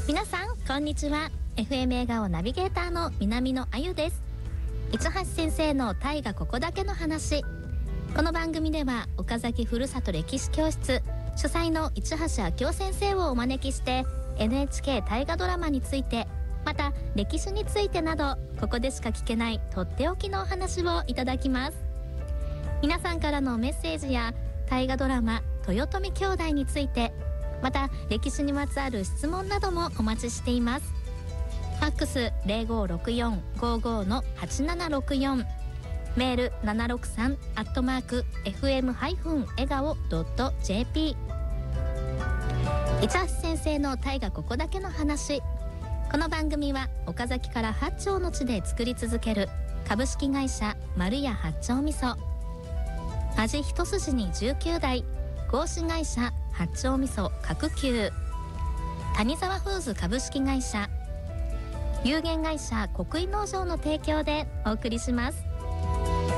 皆さんこんにちは。 FM 笑顔ナビゲーターの南野あゆです。市橋先生のタイがここだけの話。この番組では岡崎ふるさと歴史教室主催の市橋明夫先生をお招きして NHK 大河ドラマについて、また歴史についてなど、ここでしか聞けないとっておきのお話をいただきます。皆さんからのメッセージや大河ドラマ豊臣兄弟について、また歴史にまつわる質問などもお待ちしています。ファックス 056455-8764、 メール 763@fm-笑顔.jp。 市橋先生のタイがここだけの話。この番組は岡崎から八丁の地で作り続ける株式会社丸屋八丁味噌、味一筋に19代合資会社八丁味噌角久、谷沢フーズ株式会社、有限会社国井農場の提供でお送りします。